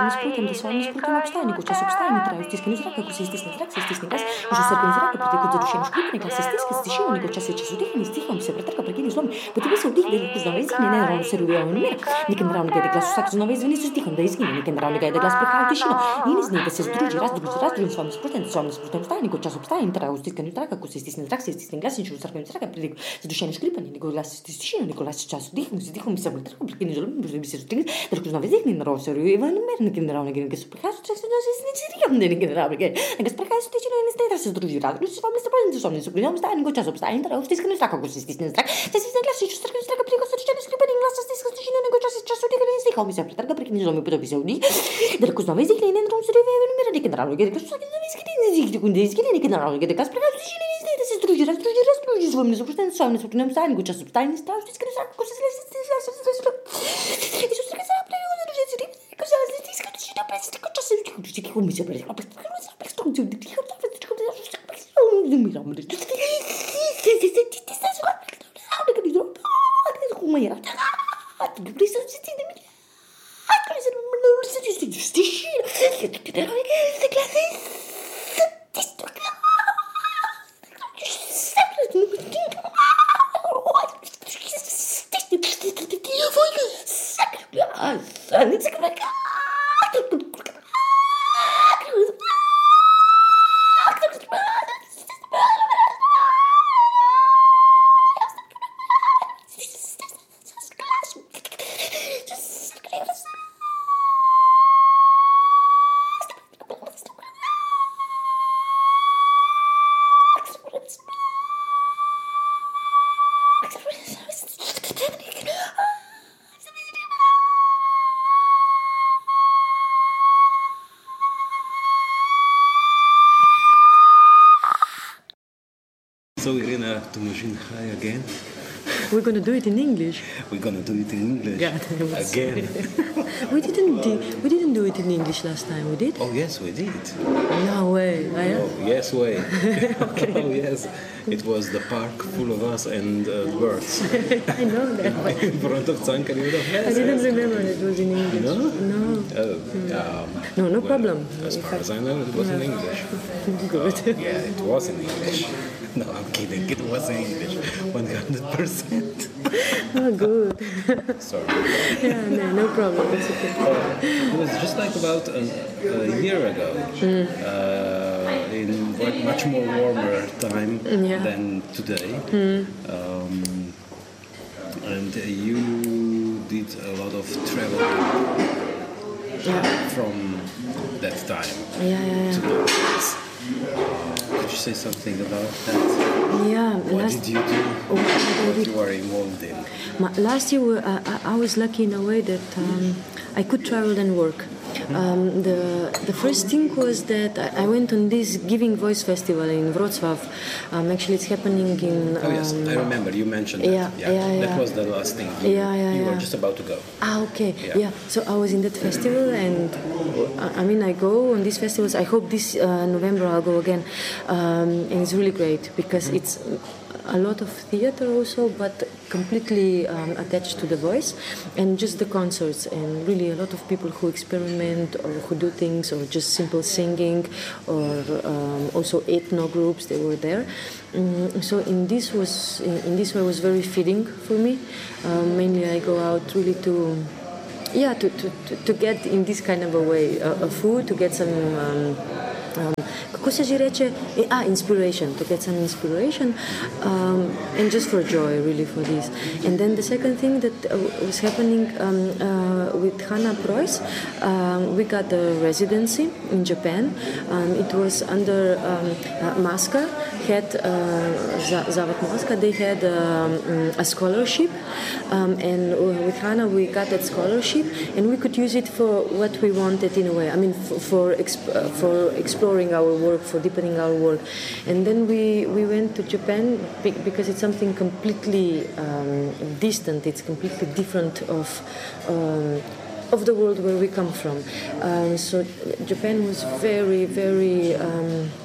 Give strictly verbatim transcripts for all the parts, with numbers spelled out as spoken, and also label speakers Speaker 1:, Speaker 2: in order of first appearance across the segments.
Speaker 1: Спрутим да свалим спрутим обстойнику, час обстойни трябва стискани зрака, ако се изтисне зрак, се изтисне газ, уже сърпен зрака, преди задушено шклипане, как се стиска, стишива, никой час е час отдихане, стихвам се претърка, прекини зломи, потиби се отдих, да кузнава изгине, не равно се ровяваме мира, никън равно гайда глас усак, знова извини се стихам, да изгине, никън равно гайда глас прехал тишина, и не зни да се сдружи, раздруги, раздруги, свалим спрутим, свалим спрутим обстойнику, час обстойни трябва стискани зрака, ако се изтисне зрак, се изтисне газ, ничего сърпен зрака, преди задушено шклипане, никой глас се стишива, никой глас час отдихам, се дихам, се претърка, прекини зломи, потиби се отдих, да кузнава изгине, на равно се ровяваме мира, никън равно гайда глас прехал не генерал, che che sprecasse ti non stai tra se drugi ra. Lu si fa mesta prende sono su prima sta in gocia sopra in tra sti scrive sta con si stisne sta. Se si sta classe ci sta sta per cosa c'è scrive in classe sti scrive in gocia se c'è su di che sti come sempre perché perché non mi potevi saudi. Del cosa vedi che non si deve venire di general che cosa che non si che di con dei che che general che che sprecasse ti non stai se drugi ra drugi ra drugi su mi sopra sta sono su prima sta in gocia sopra in sta sti scrive cosa se sti sta. E su scrive sta per cosa non si cosa sti scrive ci da pezzi cosa se ci come si prende.
Speaker 2: So Irina Tumuzhin, hi again.
Speaker 1: We're gonna do it in English.
Speaker 2: We're gonna do it in English
Speaker 1: God,
Speaker 2: again.
Speaker 1: we didn't do, we didn't do it in English last time, we did?
Speaker 2: Oh yes, we did.
Speaker 1: No way. I,
Speaker 2: Oh yes, way. Oh yes, it was the park full of us and uh, birds
Speaker 1: I know that.
Speaker 2: in front of Tsanka River. Yes,
Speaker 1: I didn't
Speaker 2: yes.
Speaker 1: remember it was in English.
Speaker 2: No?
Speaker 1: No.
Speaker 2: Oh, um,
Speaker 1: No, no
Speaker 2: well,
Speaker 1: problem.
Speaker 2: As far as I know, it was in English.
Speaker 1: Good.
Speaker 2: Yeah, it was in English. No, I'm kidding. It was in English, one hundred percent.
Speaker 1: Oh, good.
Speaker 2: Sorry.
Speaker 1: Yeah, no, no problem. It's okay.
Speaker 2: It was just like about a, a year ago, uh, in like much more warmer time
Speaker 1: Yeah.
Speaker 2: than today. Um, and uh, you did a lot of travel from that time
Speaker 1: Yeah, yeah,
Speaker 2: to
Speaker 1: yeah.
Speaker 2: the place. Could you say something about that?
Speaker 1: Yeah,
Speaker 2: What
Speaker 1: last,
Speaker 2: did you do?
Speaker 1: Oh, what did I
Speaker 2: What
Speaker 1: do?
Speaker 2: you were involved in?
Speaker 1: Ma- last year uh, I, I was lucky in a way that um, I could travel and work. Um, the the first thing was that I, I went on this Giving Voice Festival in Wrocław. Um, actually, it's happening in. Um,
Speaker 2: Oh yes, I remember you mentioned
Speaker 1: yeah,
Speaker 2: that.
Speaker 1: yeah,
Speaker 2: That
Speaker 1: yeah.
Speaker 2: was the last thing. You,
Speaker 1: Yeah, yeah,
Speaker 2: you were
Speaker 1: yeah.
Speaker 2: just about to go.
Speaker 1: Ah, okay.
Speaker 2: Yeah.
Speaker 1: Yeah. So I was in that festival, and uh, I mean, I go on these festivals. I hope this uh, November I'll go again, um, and it's really great because it's a lot of theater also, but completely um, attached to the voice, and just the concerts, and really a lot of people who experiment or who do things, or just simple singing, or um, also ethno groups. They were there. Mm, so in this was in, in this way was very fitting for me. Um, mainly, I go out really to. Yeah, to, to, to, to get in this kind of a way a, a food, to get some um, um, kako se že reče? Ah, inspiration, to get some inspiration, um, and just for joy, really, for this. And then the second thing that uh, was happening um, uh, with Hannah Preuss, um, we got a residency in Japan. Um, it was under um, uh, Maska, had uh, Zavod Maska, they had um, a scholarship, um, and with Hannah we got that scholarship, and we could use it for what we wanted in a way. I mean, for for, exp- uh, for exploring our work, for deepening our work. And then we, we went to Japan because it's something completely um, distant. It's completely different of um, of the world where we come from. Um, so Japan was very, very um,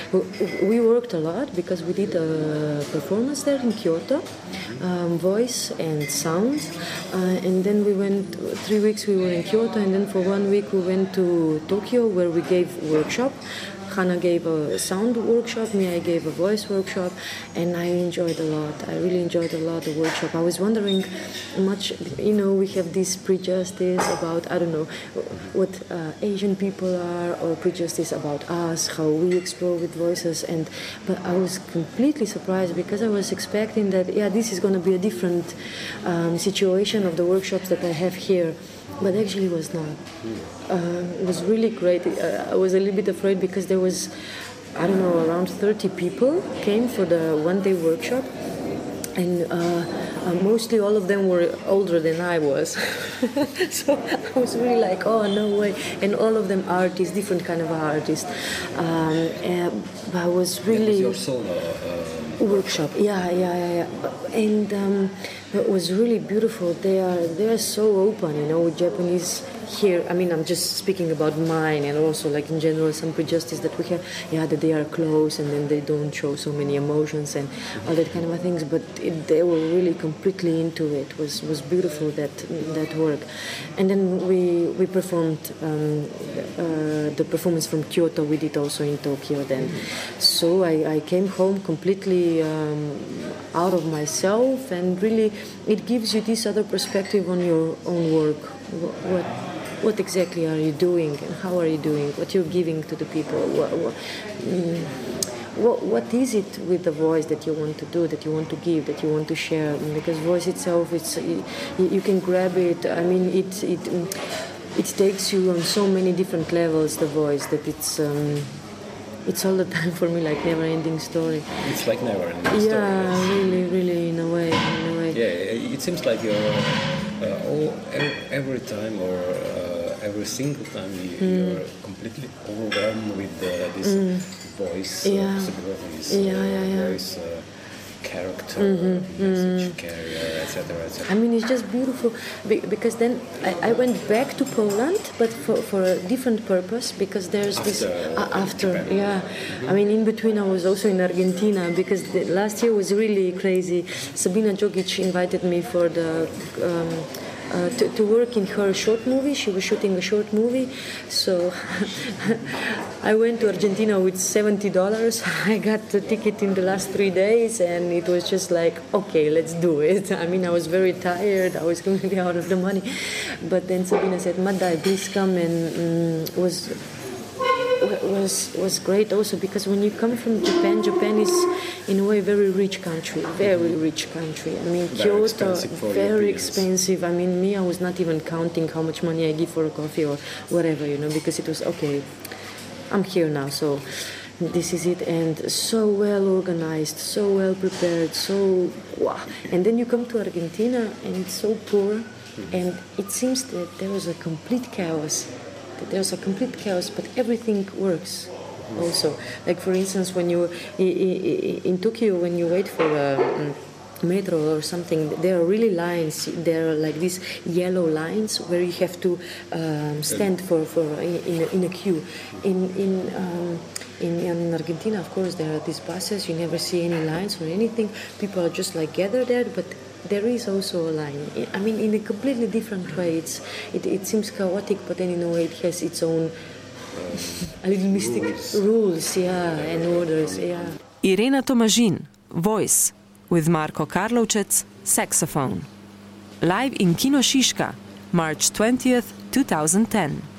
Speaker 1: we worked a lot because we did a performance there in Kyoto, um, voice and sound, uh, and then we went, three weeks we were in Kyoto, and then for one week we went to Tokyo where we gave workshop. Hannah gave a sound workshop, me I gave a voice workshop, and I enjoyed a lot. I really enjoyed a lot the workshop. I was wondering much, you know, we have this prejudice about, I don't know, what uh, Asian people are, or prejudice about us, how we explore with voices, and but I was completely surprised because I was expecting that, yeah, this is going to be a different um, situation of the workshops that I have here. But actually it was not. Uh, it was really great. Uh, I was a little bit afraid because there was, I don't know, around thirty people came for the one-day workshop. And uh, uh, mostly all of them were older than I was. So I was really like, oh, no way. And all of them artists, different kind of artists. Um, and I was really...
Speaker 2: That was your solo uh,
Speaker 1: workshop. Yeah, yeah, yeah, yeah. And um, it was really beautiful. They are they are so open, you know, with Japanese here. I mean, I'm just speaking about mine, and also like in general some prejudice that we have. Yeah, that they are close and then they don't show so many emotions and all that kind of things. But it, they were really completely into it. It was was beautiful that that work. And then we we performed um, uh, the performance from Kyoto. We did also in Tokyo then. So I, I came home completely um, out of myself, and really it gives you this other perspective on your own work. What what exactly are you doing, and how are you doing? What you're giving to the people? What, what, mm, what, what is it with the voice that you want to do, that you want to give, that you want to share? Because voice itself, it's you, you can grab it. I mean, it it it takes you on so many different levels. The voice that it's. Um, It's all the time for me like never-ending story.
Speaker 2: It's like never-ending story.
Speaker 1: Yeah, yes. really, really, in a way, in a way.
Speaker 2: Yeah, it seems like you're uh, all every time or uh, every single time you, mm. you're completely overwhelmed with uh, this mm. voice
Speaker 1: yeah.
Speaker 2: uh, possibilities,
Speaker 1: yeah, yeah, yeah.
Speaker 2: voice uh, character, mm-hmm. message mm. carrier, et cetera, et cetera.
Speaker 1: I mean, it's just beautiful because then I, I went back to Poland, but for, for a different purpose, because there's
Speaker 2: after,
Speaker 1: this uh, after,
Speaker 2: Japan.
Speaker 1: yeah. Mm-hmm. I mean, in between, I was also in Argentina because the last year was really crazy. Sabina Jogic invited me for the. Um, Uh, to, to work in her short movie. She was shooting a short movie, so I went to Argentina with seventy dollars. I got the ticket in the last three days, and it was just like, okay, let's do it. I mean, I was very tired. I was completely out of the money, but then Sabina said, "Madai, please come," and um, was. was was great also because when you come from Japan, Japan is in a way very rich country, very rich country. I mean,
Speaker 2: very
Speaker 1: Kyoto,
Speaker 2: expensive
Speaker 1: very expensive. I mean, me, I was not even counting how much money I give for a coffee or whatever, you know, because it was okay. I'm here now, so this is it, and so well organized, so well prepared, so wow. And then you come to Argentina, and it's so poor, mm-hmm. and it seems that there was a complete chaos. There's a complete chaos, but everything works also. Like, for instance, when you in Tokyo, when you wait for a metro or something, there are really lines. There are like these yellow lines where you have to um, stand for, for in, a, in a queue. In in, um, in in Argentina, of course, there are these buses. You never see any lines or anything. People are just like gathered there, but there is also a line. I mean, in a completely different way. It's, it, it seems chaotic, but then in a way it has its own a little mystic rules, rules yeah, and orders. Yeah.
Speaker 3: Irena Tomažin, voice, with Marko Karlovčec, saxophone. Live in Kino Šiška, March twentieth, two thousand ten.